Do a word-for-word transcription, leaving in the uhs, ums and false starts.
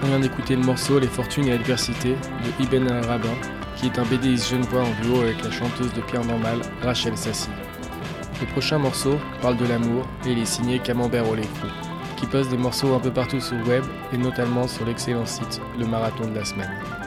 On vient d'écouter le morceau Les Fortunes et l'Adversité de Ibn al-Rabin, qui est un bédéiste genevois en duo avec la chanteuse de Pierre Normal, Rachel Sassi. Le prochain morceau parle de l'amour et il est signé Camembert au lait cru, qui poste des morceaux un peu partout sur le web et notamment sur l'excellent site Le Marathon de la Semaine.